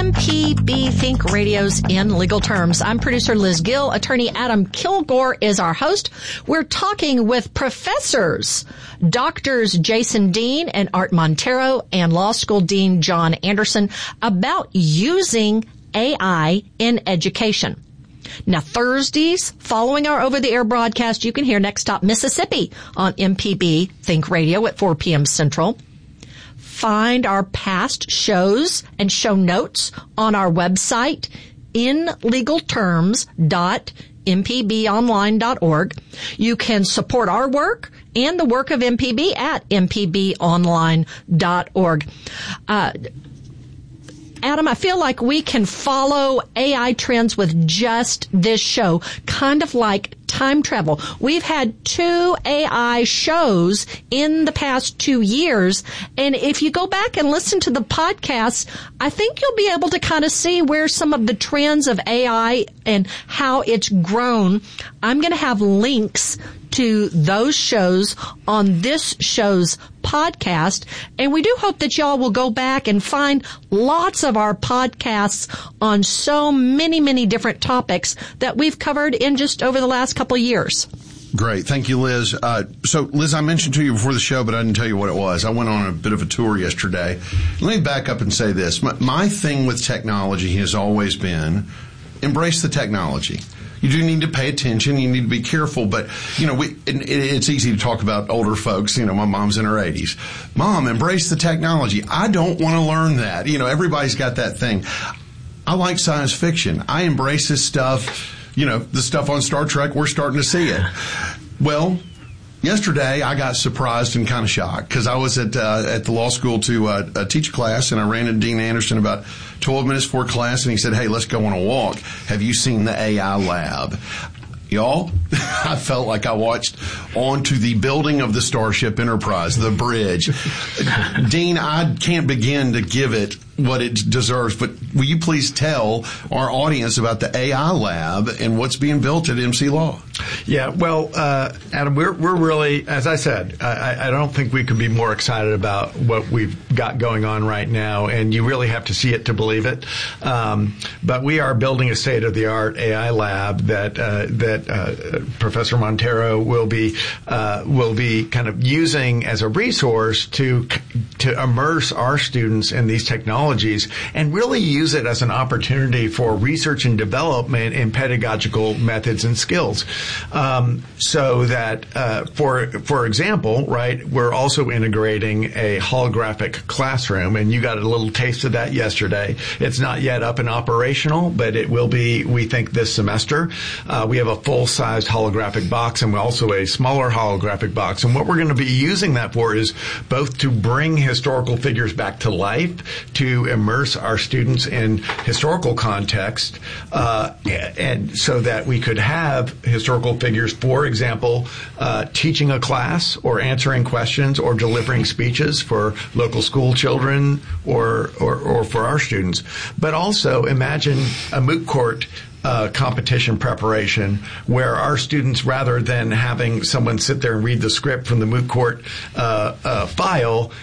MPB Think Radio's In Legal Terms. I'm producer Liz Gill. Attorney Adam Kilgore is our host. We're talking with professors, Doctors Jason Dean and Art Montero, and Law School Dean John Anderson about using AI in education. Now, Thursdays, following our over-the-air broadcast, you can hear Next Stop Mississippi on MPB Think Radio at 4 p.m. Central. Find our past shows and show notes on our website, inlegalterms.mpbonline.org. You can support our work and the work of MPB at mpbonline.org. Adam, I feel like we can follow AI trends with just this show, kind of like time travel. We've had 2 AI shows in the past 2 years, and if you go back and listen to the podcast, I think you'll be able to kind of see where some of the trends of AI and how it's grown. I'm going to have links to those shows on this show's podcast, and we do hope that y'all will go back and find lots of our podcasts on so many, many different topics that we've covered in just over the last couple of years. Great. Thank you, Liz. So, Liz, I mentioned to you before the show, but I didn't tell you what it was. I went on a bit of a tour yesterday. Let me back up and say this. My thing with technology has always been embrace the technology. You do need to pay attention. You need to be careful. But, it's easy to talk about older folks. My mom's in her 80s. Mom, embrace the technology. I don't want to learn that. Everybody's got that thing. I like science fiction. I embrace this stuff. The stuff on Star Trek, we're starting to see it. Well, yesterday I got surprised and kind of shocked because I was at the law school to teach a class, and I ran into Dean Anderson about 12 minutes before class, and he said, "Hey, let's go on a walk. Have you seen the AI lab?" Y'all, I felt like I watched onto the building of the Starship Enterprise, the bridge. Dean, I can't begin to give it what it deserves, but will you please tell our audience about the AI lab and what's being built at MC Law? Yeah, well, Adam, we're really, as I said, I don't think we could be more excited about what we've got going on right now, and you really have to see it to believe it. But we are building a state-of-the-art AI lab that Professor Montero will be kind of using as a resource to immerse our students in these technologies and really use it as an opportunity for research and development in pedagogical methods and skills. So that, for example, right, we're also integrating a holographic classroom, and you got a little taste of that yesterday. It's not yet up and operational, but it will be, we think, this semester. We have a full-sized holographic box and also a smaller holographic box. And what we're going to be using that for is both to bring historical figures back to life, to immerse our students in historical context, and so that we could have historical figures, for example, teaching a class or answering questions or delivering speeches for local school children or for our students. But also imagine a moot court competition preparation where our students, rather than having someone sit there and read the script from the moot court file,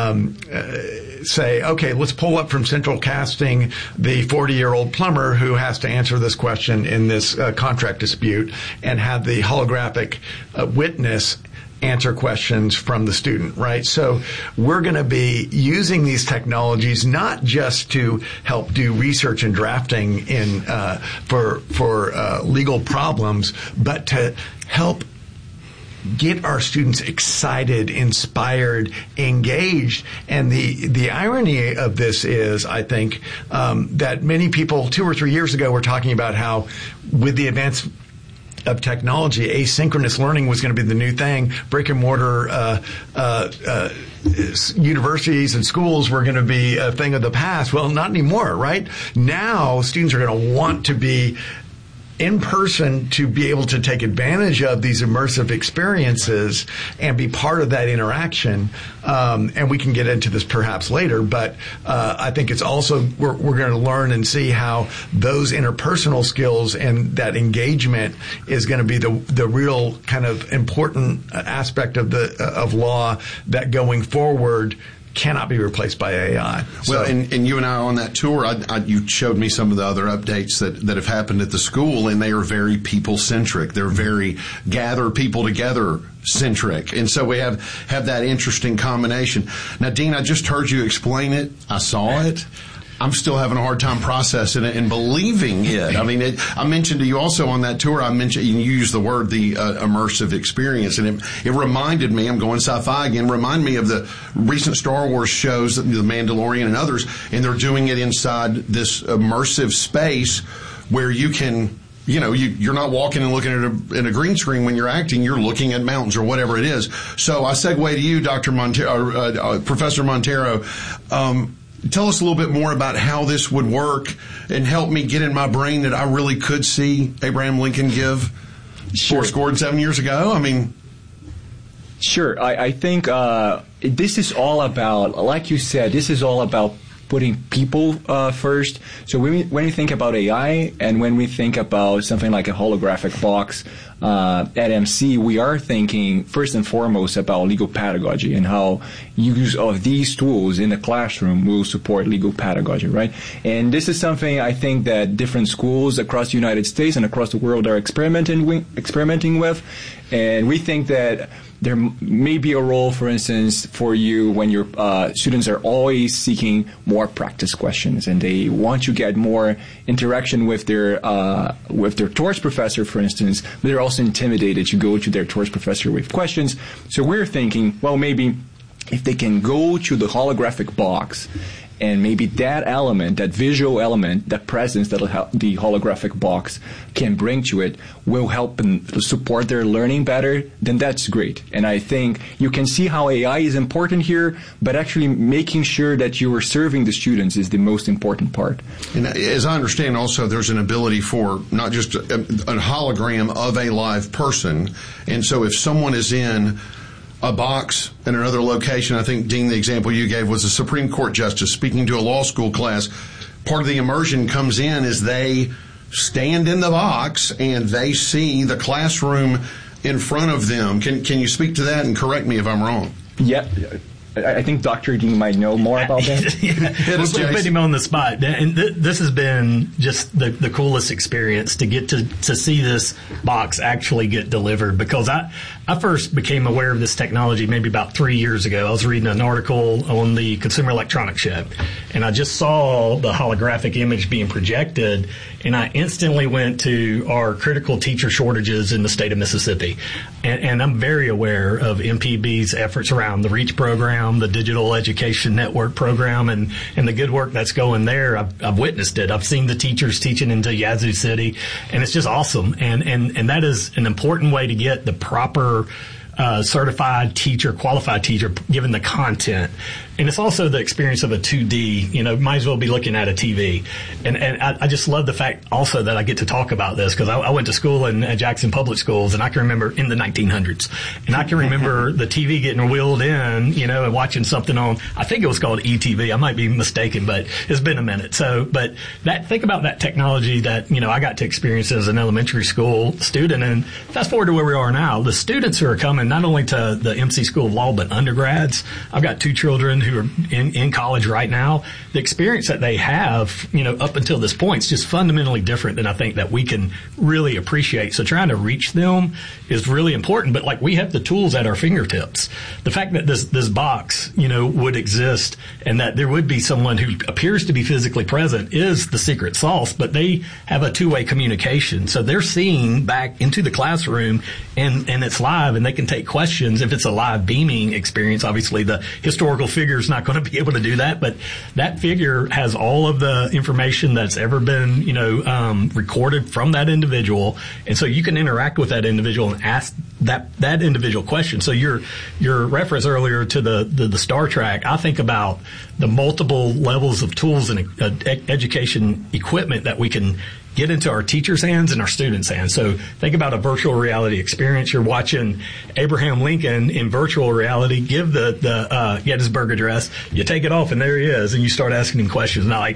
say, okay, let's pull up from central casting the 40-year-old plumber who has to answer this question in this contract dispute, and have the holographic witness answer questions from the student, right? So we're going to be using these technologies not just to help do research and drafting in for legal problems, but to help get our students excited, inspired, engaged. And the irony of this is, I think, that many people 2 or 3 years ago were talking about how with the advance of technology, asynchronous learning was going to be the new thing. Brick and mortar universities and schools were going to be a thing of the past. Well, not anymore, right? Now students are going to want to be in person to be able to take advantage of these immersive experiences and be part of that interaction. And we can get into this perhaps later, but I think it's also we're going to learn and see how those interpersonal skills and that engagement is going to be the real kind of important aspect of law that going forward cannot be replaced by AI. Well, and you and I on that tour, you showed me some of the other updates that have happened at the school, and they are very people-centric. They're very gather people together centric. And so we have that interesting combination. Now, Dean, I just heard you explain it. I saw it. I'm still having a hard time processing it and believing it. I mean, I mentioned to you also on that tour, you used the word, the immersive experience, and it reminded me, I'm going sci-fi again, remind me of the recent Star Wars shows, The Mandalorian and others, and they're doing it inside this immersive space where you can, you're not walking and looking at a green screen when you're acting. You're looking at mountains or whatever it is. So I segue to you, Dr. Montero, Professor Montero. Tell us a little bit more about how this would work and help me get in my brain that I really could see Abraham Lincoln give 7 years ago. I mean, sure. I think this is all about, like you said, this is all about putting people first. So when we think about AI and when we think about something like a holographic box at MC, we are thinking first and foremost about legal pedagogy and how use of these tools in the classroom will support legal pedagogy, right? And this is something I think that different schools across the United States and across the world are experimenting with. And we think that there may be a role, for instance, for you when your students are always seeking more practice questions and they want to get more interaction with their torts professor, for instance, but they're also intimidated to go to their torts professor with questions. So we're thinking, well, maybe if they can go to the holographic box and maybe that element, that visual element, that presence that the holographic box can bring to it will help them support their learning better, then that's great. And I think you can see how AI is important here, but actually making sure that you are serving the students is the most important part. And as I understand also, there's an ability for not just a hologram of a live person. And so if someone is in a box in another location, I think, Dean, the example you gave was a Supreme Court justice speaking to a law school class. Part of the immersion comes in as they stand in the box and they see the classroom in front of them. Can you speak to that and correct me if I'm wrong? Yeah. I think Dr. Dean might know more about that. We'll put him on the spot. And this has been just the coolest experience to get to see this box actually get delivered, because I first became aware of this technology maybe about 3 years ago. I was reading an article on the Consumer Electronics Show, and I just saw the holographic image being projected, and I instantly went to our critical teacher shortages in the state of Mississippi. And I'm very aware of MPB's efforts around the REACH program, the Digital Education Network program, and the good work that's going there. I've witnessed it. I've seen the teachers teaching into Yazoo City, and it's just awesome. And that is an important way to get the proper certified teacher, qualified teacher, given the content. And it's also the experience of a 2D, might as well be looking at a TV. And I just love the fact also that I get to talk about this, because I went to school in Jackson Public Schools, and I can remember in the 1900s. And I can remember the TV getting wheeled in, and watching something on, I think it was called ETV. I might be mistaken, but it's been a minute. So, but think about that technology that, I got to experience as an elementary school student. And fast forward to where we are now, the students who are coming not only to the MC School of Law, but undergrads. I've got 2 children who are in college right now. The experience that they have, up until this point is just fundamentally different than I think that we can really appreciate. So trying to reach them is really important. But we have the tools at our fingertips. The fact that this box, would exist and that there would be someone who appears to be physically present is the secret sauce, but they have a two-way communication. So they're seeing back into the classroom and it's live, and they can take questions. If it's a live beaming experience, obviously the historical figure is not going to be able to do that, but that figure has all of the information that's ever been, recorded from that individual. And so you can interact with that individual and ask that individual question. So your reference earlier to the Star Trek, I think about the multiple levels of tools and education equipment that we can get into our teachers' hands and our students' hands. So think about a virtual reality experience. You're watching Abraham Lincoln in virtual reality give the Gettysburg Address. You take it off, and there he is, and you start asking him questions. Now,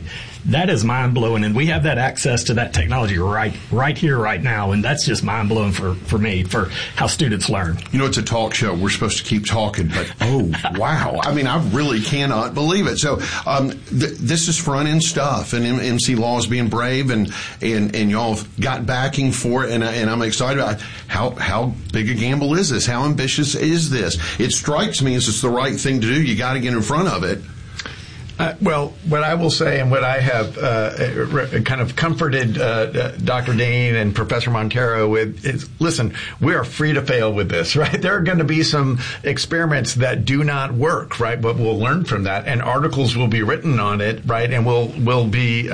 that is mind-blowing. And we have that access to that technology right here, right now. And that's just mind-blowing for me, for how students learn. You know, it's a talk show. We're supposed to keep talking, but oh, wow. I mean, I really cannot believe it. So this is front-end stuff, and MC Law is being brave, and y'all have got backing for it, and I'm excited about it. How big a gamble is this? How ambitious is this? It strikes me as it's the right thing to do. You got to get in front of it. Well, what I will say, and what I have kind of comforted Dr. Dean and Professor Montero with is, listen, we are free to fail with this, right? There are going to be some experiments that do not work, right? But we'll learn from that, and articles will be written on it, right? And we'll be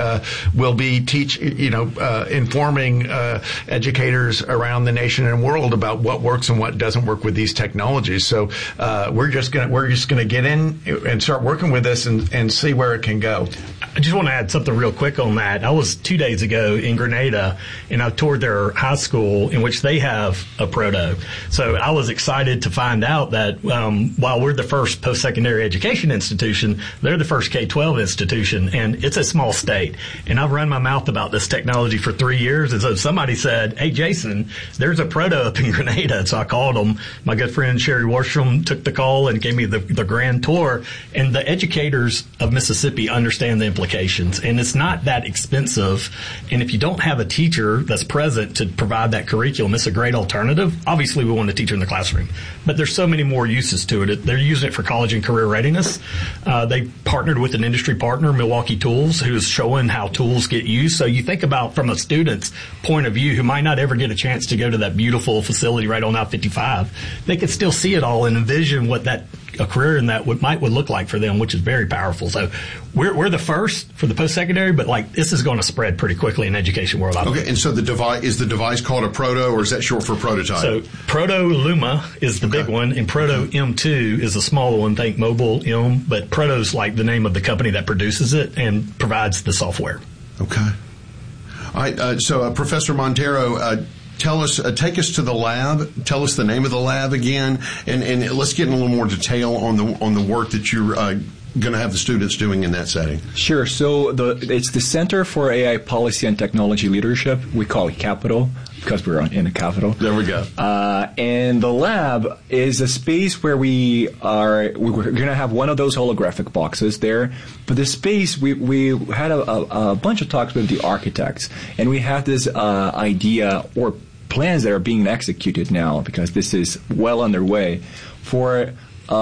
informing educators around the nation and world about what works and what doesn't work with these technologies. So we're just gonna get in and start working with this and see where it can go. I just want to add something real quick on that. I was 2 days ago in Grenada, and I toured their high school in which they have a proto. So I was excited to find out that while we're the first post-secondary education institution, they're the first K-12 institution, and it's a small state. And I've run my mouth about this technology for 3 years, and so somebody said, hey, Jason, there's a proto up in Grenada. So I called them. My good friend Sherry Warstrom took the call and gave me the grand tour, and the educators of Mississippi understand the implications, and it's not that expensive. And if you don't have a teacher that's present to provide that curriculum, it's a great alternative. Obviously, we want a teacher in the classroom, but there's so many more uses to it. They're using it for college and career readiness. They partnered with an industry partner, Milwaukee Tools, who's showing how tools get used. So you think about from a student's point of view who might not ever get a chance to go to that beautiful facility right on I-55, they can still see it all and envision what a career in that would look like for them, which is very powerful. So we're the first for the post-secondary, but this is going to spread pretty quickly in the education world. Okay, and so is the device called a Proto, or is that short for prototype? So Proto Luma is the big one, and Proto M2 is the smaller one. Think Mobile M, but Proto's like the name of the company that produces it and provides the software. Okay. All right. So Professor Montero, take us to the lab. Tell us the name of the lab again, and let's get in a little more detail on the work that you're going to have the students doing in that setting. Sure. So it's the Center for AI Policy and Technology Leadership. We call it Capital because we're in the capital. There we go. And the lab is a space where we're going to have one of those holographic boxes there. But the space, we had a bunch of talks with the architects, and we have this idea or plans that are being executed now, because this is well underway, for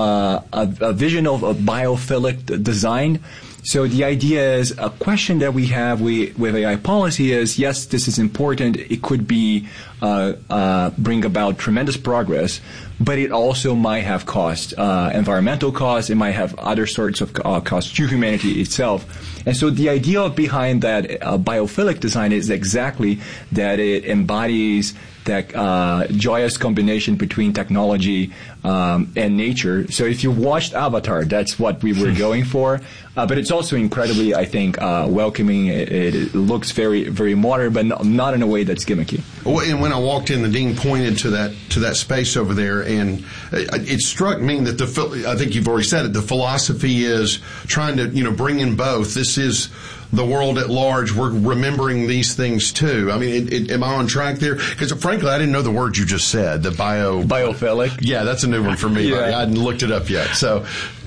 a vision of a biophilic design. So the idea is, a question that we have with AI policy is, yes, this is important. It could be bring about tremendous progress, but it also might have cost, environmental costs. It might have other sorts of costs to humanity itself. And so the idea behind that biophilic design is exactly that it embodies that joyous combination between technology and nature. So if you watched Avatar, that's what we were going for. But it's also incredibly, I think, welcoming. It looks very, very modern, but not in a way that's gimmicky. Well, and when I walked in, the dean pointed to that space over there, and it struck me that I think you've already said it. The philosophy is trying to bring in both. This is the world at large. We're remembering these things too. I mean, am I on track there? Because frankly, I didn't know the word you just said. The biophilic. Yeah, that's a new one for me. Yeah. I hadn't looked it up yet. So.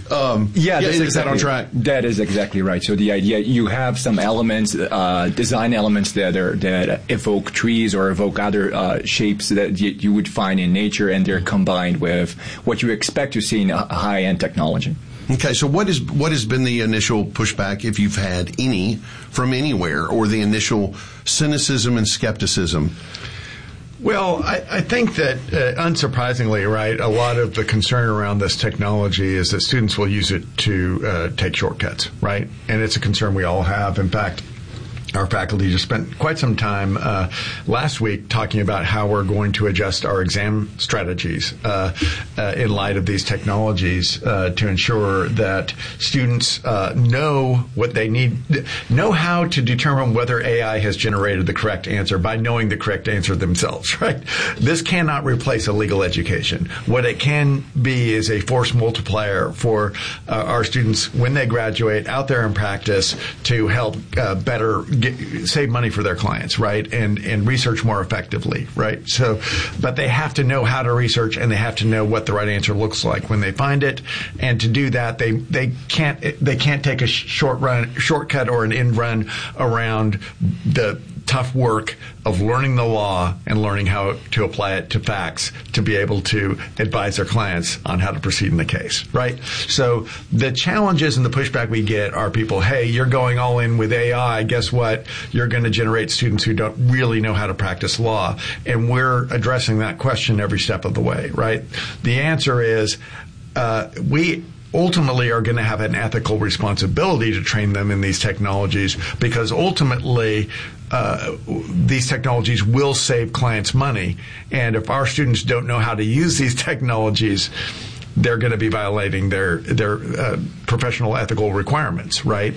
Is that on track? That is exactly right. So the idea, you have some elements, design elements that evoke trees or evoke other shapes that you would find in nature, and they're combined with what you expect to see in high-end technology. Okay, so what has been the initial pushback, if you've had any, from anywhere, or the initial cynicism and skepticism? Well, I think that, unsurprisingly, right, a lot of the concern around this technology is that students will use it to take shortcuts, right? And it's a concern we all have. In fact, our faculty just spent quite some time last week talking about how we're going to adjust our exam strategies in light of these technologies to ensure that students know what they need, know how to determine whether AI has generated the correct answer by knowing the correct answer themselves, right? This cannot replace a legal education. What it can be is a force multiplier for our students when they graduate out there in practice to help better save money for their clients, right? And research more effectively, right? So, but they have to know how to research, and they have to know what the right answer looks like when they find it. And to do that, they can't take a shortcut or an end run around the tough work of learning the law and learning how to apply it to facts to be able to advise their clients on how to proceed in the case, right? So the challenges and the pushback we get are people, hey, you're going all in with AI. Guess what? You're going to generate students who don't really know how to practice law. And we're addressing that question every step of the way, right? The answer is we ultimately are going to have an ethical responsibility to train them in these technologies, because ultimately these technologies will save clients money. And if our students don't know how to use these technologies, they're going to be violating their professional ethical requirements, right?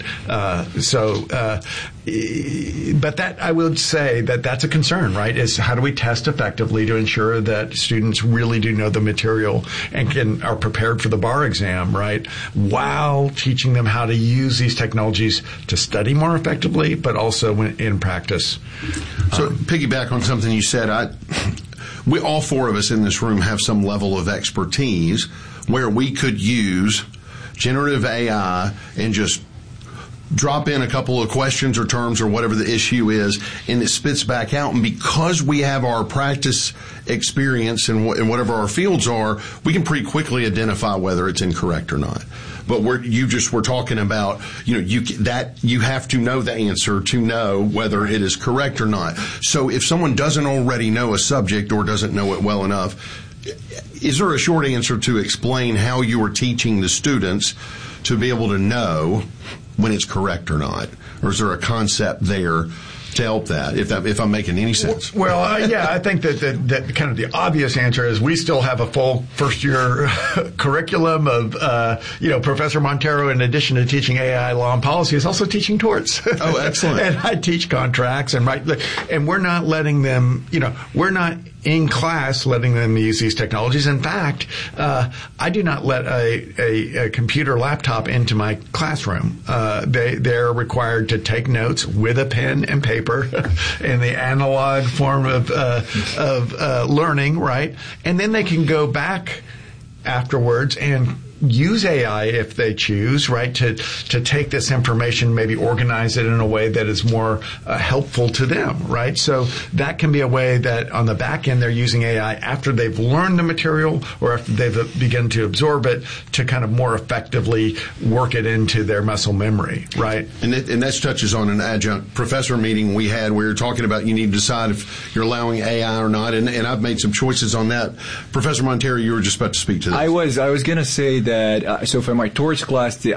But that, I would say that's a concern, right? Is how do we test effectively to ensure that students really do know the material and are prepared for the bar exam, right? While teaching them how to use these technologies to study more effectively, but also in practice. So piggyback on something you said, we all four of us in this room have some level of expertise where we could use generative AI and just drop in a couple of questions or terms or whatever the issue is, and it spits back out. And because we have our practice experience and whatever our fields are, we can pretty quickly identify whether it's incorrect or not. But we're talking about, you have to know the answer to know whether it is correct or not. So if someone doesn't already know a subject or doesn't know it well enough, is there a short answer to explain how you are teaching the students to be able to know when it's correct or not? Or is there a concept there to help that, if I'm making any sense? Well, yeah, I think that kind of the obvious answer is we still have a full first-year curriculum of, Professor Montero, in addition to teaching AI law and policy, is also teaching torts. Oh, excellent. And I teach contracts, and we're not letting them, we're not in class letting them use these technologies. In fact, I do not let a computer laptop into my classroom. They're required to take notes with a pen and paper in the analog form of learning, right? And then they can go back afterwards and use AI if they choose, right, to take this information, maybe organize it in a way that is more helpful to them, right? So that can be a way that on the back end they're using AI after they've learned the material or after they've begun to absorb it to kind of more effectively work it into their muscle memory, right? And that touches on an adjunct professor meeting we had where you're talking about you need to decide if you're allowing AI or not, and I've made some choices on that. Professor Montero, you were just about to speak to this. I was going to say that so for my torts class,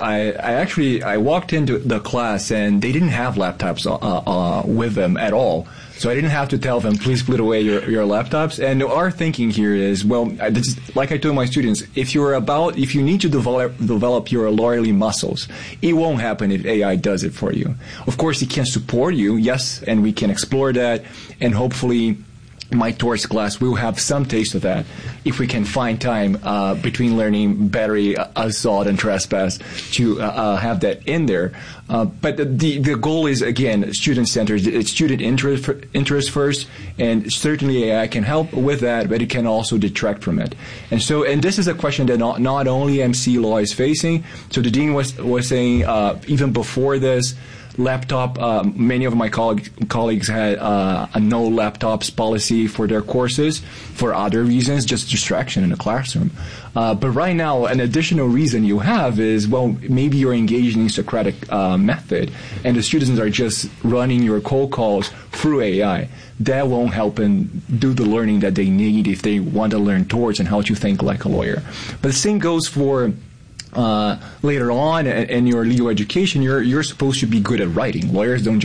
I walked into the class and they didn't have laptops with them at all. So I didn't have to tell them, please put away your laptops. And our thinking here is, like I told my students, if you need to develop your lawyerly muscles, it won't happen if AI does it for you. Of course, it can support you, yes, and we can explore that, and hopefully my torts class will have some taste of that if we can find time between learning battery, assault, and trespass to have that in there. But the goal is, again, student-centered. It's student interest first, and certainly AI can help with that, but it can also detract from it. And this is a question that not only MC Law is facing. So the dean was saying even before this, laptop, many of my colleagues had a no laptops policy for their courses for other reasons, just distraction in the classroom. But right now, an additional reason you have is, maybe you're engaging in Socratic method, and the students are just running your cold calls through AI. That won't help them do the learning that they need if they want to learn torts and how to think like a lawyer. But the same goes for later on in your legal education. You're supposed to be good at writing. Lawyers don't just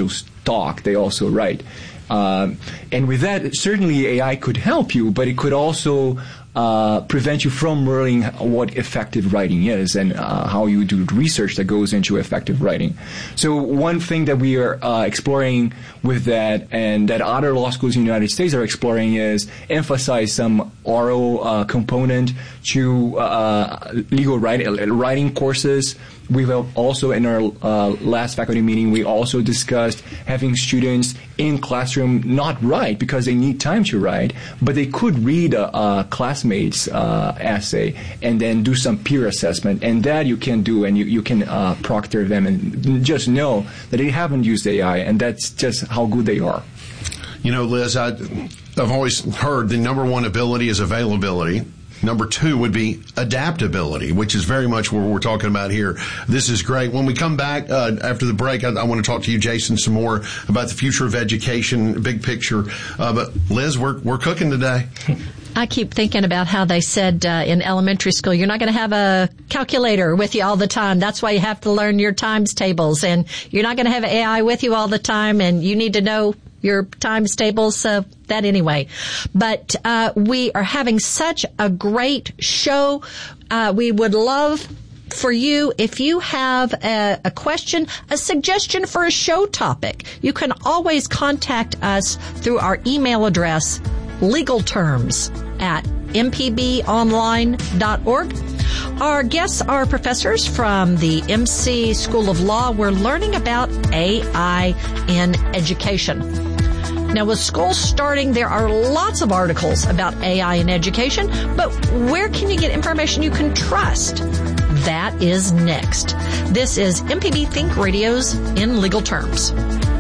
talk, they also write. And with that, certainly AI could help you, but it could also prevent you from learning what effective writing is and how you do research that goes into effective writing. So one thing that we are exploring with that, and that other law schools in the United States are exploring, is emphasize some oral component to legal writing courses. We have also, in our last faculty meeting, we also discussed having students in classroom not write because they need time to write, but they could read a classmate's essay and then do some peer assessment. And that you can do, and you can proctor them and just know that they haven't used AI, and that's just how good they are. You know, Liz, I've always heard the number one ability is availability. Number two would be adaptability, which is very much what we're talking about here. This is great. When we come back after the break, I want to talk to you, Jason, some more about the future of education, big picture. But Liz, we're cooking today. I keep thinking about how they said in elementary school, you're not going to have a calculator with you all the time. That's why you have to learn your times tables. And you're not going to have AI with you all the time, and you need to know your times tables, so that anyway. But we are having such a great show. We would love for you, if you have a question, a suggestion for a show topic, you can always contact us through our email address, legalterms@mpbonline.org. Our guests are professors from the MC School of Law. We're learning about AI in education. Now, with schools starting, there are lots of articles about AI in education, but where can you get information you can trust? That is next. This is MPB Think Radio's In Legal Terms.